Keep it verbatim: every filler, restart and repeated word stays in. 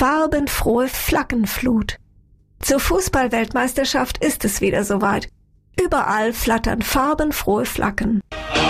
farbenfrohe Flaggenflut. Zur Fußball-Weltmeisterschaft ist es wieder soweit. Überall flattern farbenfrohe Flaggen.